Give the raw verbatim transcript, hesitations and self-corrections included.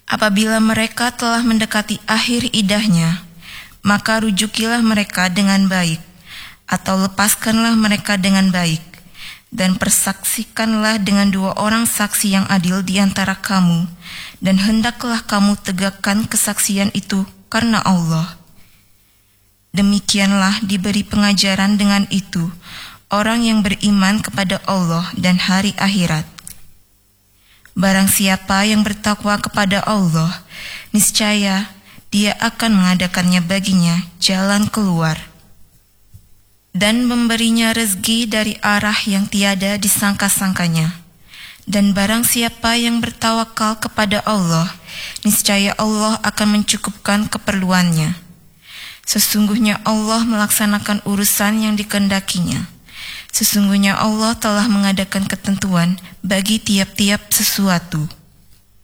Apabila mereka telah mendekati akhir iddahnya, maka rujukilah mereka dengan baik, atau lepaskanlah mereka dengan baik, dan persaksikanlah dengan dua orang saksi yang adil di antara kamu, dan hendaklah kamu tegakkan kesaksian itu karena Allah. Demikianlah diberi pengajaran dengan itu orang yang beriman kepada Allah dan hari akhirat. Barang siapa yang bertakwa kepada Allah, niscaya Dia akan mengadakannya baginya jalan keluar dan memberinya rezeki dari arah yang tiada disangka-sangkanya. Dan barang siapa yang bertawakal kepada Allah, niscaya Allah akan mencukupkan keperluannya. Sesungguhnya Allah melaksanakan urusan yang dikehendakinya. Sesungguhnya Allah telah mengadakan ketentuan bagi tiap-tiap sesuatu.